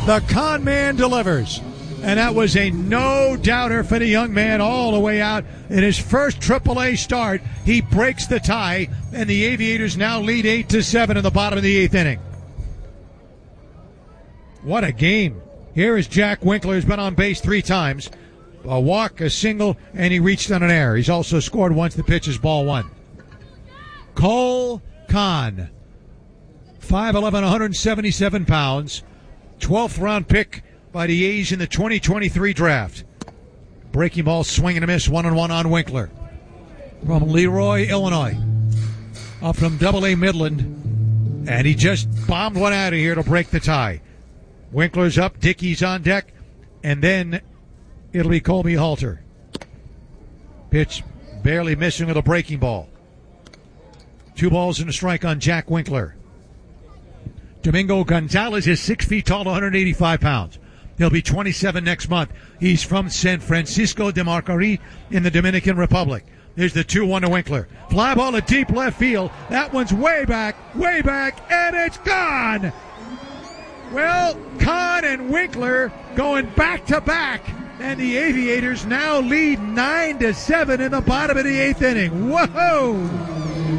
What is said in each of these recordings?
The con man delivers. And that was a no-doubter for the young man all the way out. In his first AAA start, he breaks the tie, and the Aviators now lead 8-7 in the bottom of the 8th inning. What a game. Here is Jack Winkler, who's been on base 3 times. A walk, a single, and he reached on an error. He's also scored once. The pitch is ball 1. Cole Kaan, 5'11", 177 pounds, 12th round pick by the A's in the 2023 draft. Breaking ball, swing and a miss, 1-1 on Winkler. From Leroy, Illinois. Up from Double-A Midland. And he just bombed one out of here to break the tie. Winkler's up, Dickey's on deck, and then it'll be Colby Halter. Pitch barely missing with a breaking ball. 2 balls and a strike on Jack Winkler. Domingo Gonzalez is 6 feet tall, 185 pounds. He'll be 27 next month. He's from San Francisco de Macorís in the Dominican Republic. Here's the 2-1 to Winkler. Fly ball to deep left field. That one's way back, and it's gone! Well, Kahn and Winkler going back-to-back, and the Aviators now lead 9-7 in the bottom of the 8th inning. Whoa!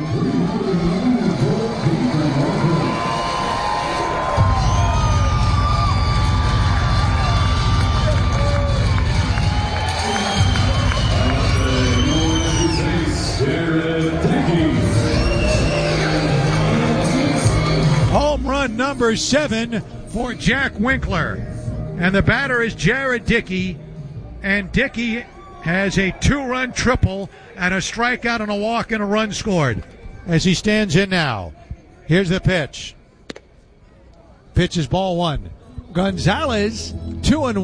Home run number 7 for Jack Winkler. And the batter is Jared Dickey. And Dickey has a 2-run triple and a strikeout and a walk and a run scored as he stands in now. Here's the pitch. Pitch is ball 1. Gonzalez, 2-1.